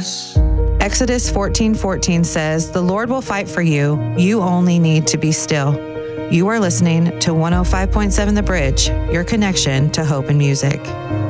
Exodus 14:14 says, "The Lord will fight for you. You only need to be still." You are listening to 105.7 The Bridge, your connection to hope and music.